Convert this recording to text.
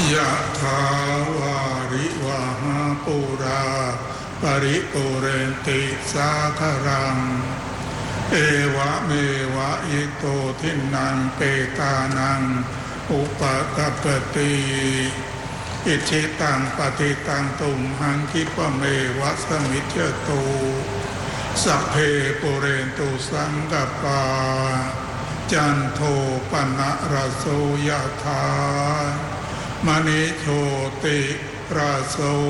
ยะถาวาริวหาปุราปริปุเรนติสาครังเอวะเมวะอิโตทินังเปตานังอุปกัปปติอิจิตังปฏิตังตุมหังคิปะเมวะสมิจจตุสัพเพปุเรนตุสังกปาจันโทปนะระโสยถามณิโชติระโส